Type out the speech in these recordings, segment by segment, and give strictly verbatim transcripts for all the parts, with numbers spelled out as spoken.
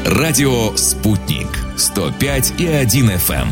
Радио «Спутник». сто пять и один эф эм.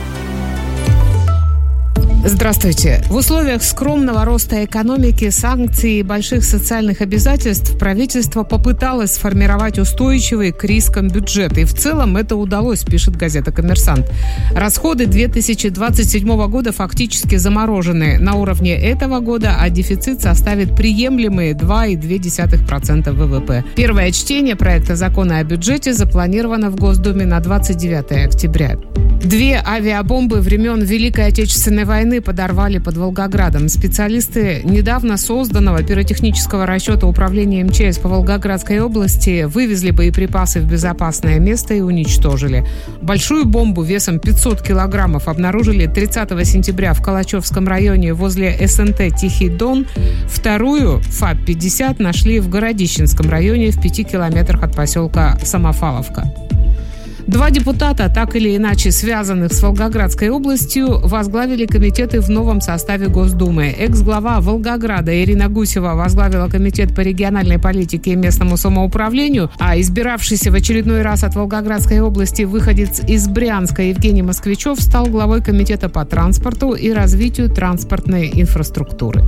Здравствуйте. В условиях скромного роста экономики, санкций и больших социальных обязательств правительство попыталось сформировать устойчивый к рискам бюджет. И в целом это удалось, пишет газета «Коммерсант». Расходы две тысячи двадцать седьмого года фактически заморожены на уровне этого года, а дефицит составит приемлемые два целых две десятых процента вэ вэ пэ. Первое чтение проекта закона о бюджете запланировано в Госдуме на двадцать девятое октября. Две авиабомбы времен Великой Отечественной войны подорвали под Волгоградом. Специалисты недавно созданного пиротехнического расчета управления эм че эс по Волгоградской области вывезли боеприпасы в безопасное место и уничтожили. Большую бомбу весом пятьсот килограммов обнаружили тридцатого сентября в Калачевском районе возле эс эн тэ «Тихий Дон». Вторую, ФАП пятьдесят, нашли в Городищенском районе в пяти километрах от поселка Самофаловка. Два депутата, так или иначе связанных с Волгоградской областью, возглавили комитеты в новом составе Госдумы. Экс-глава Волгограда Ирина Гусева возглавила комитет по региональной политике и местному самоуправлению, а избиравшийся в очередной раз от Волгоградской области выходец из Брянска Евгений Москвичев стал главой комитета по транспорту и развитию транспортной инфраструктуры.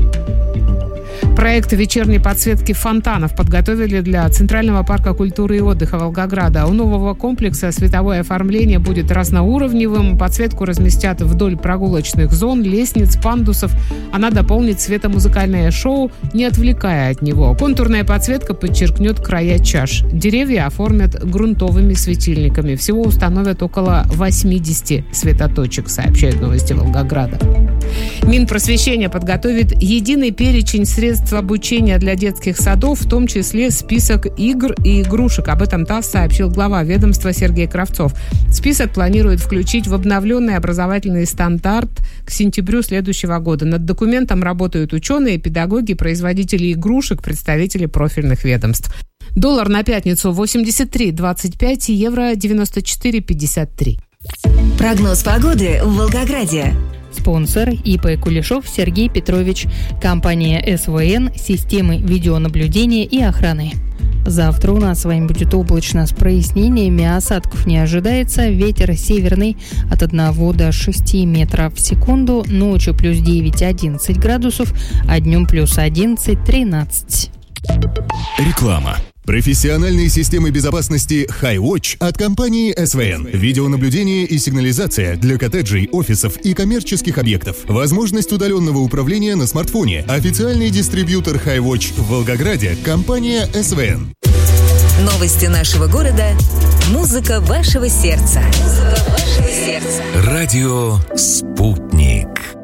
Проект вечерней подсветки фонтанов подготовили для Центрального парка культуры и отдыха Волгограда. У нового комплекса световое оформление будет разноуровневым. Подсветку разместят вдоль прогулочных зон, лестниц, пандусов. Она дополнит светомузыкальное шоу, не отвлекая от него. Контурная подсветка подчеркнет края чаш. Деревья оформят грунтовыми светильниками. Всего установят около восемьдесят светоточек, сообщают «Новости Волгограда». Минпросвещение подготовит единый перечень средств обучения для детских садов, в том числе список игр и игрушек. Об этом ТАСС сообщил глава ведомства Сергей Кравцов. Список планирует включить в обновленный образовательный стандарт к сентябрю следующего года. Над документом работают ученые, педагоги, производители игрушек, представители профильных ведомств. Доллар на пятницу восемьдесят три двадцать пять, евро девяносто четыре пятьдесят три. Прогноз погоды в Волгограде. Спонсор ИП Кулешов Сергей Петрович. Компания эс вэ эн. Системы видеонаблюдения и охраны. Завтра у нас с вами будет облачно с прояснениями, осадков не ожидается. Ветер северный от одного до шести метров в секунду. Ночью плюс девять-одиннадцать градусов, а днем плюс одиннадцать-тринадцать. Реклама. Профессиональные системы безопасности HiWatch от компании эс вэ эн. Видеонаблюдение и сигнализация для коттеджей, офисов и коммерческих объектов. Возможность удаленного управления на смартфоне. Официальный дистрибьютор HiWatch в Волгограде – компания эс вэ эн. Новости нашего города. Музыка вашего сердца. Музыка вашего сердца. Радио «Спутник».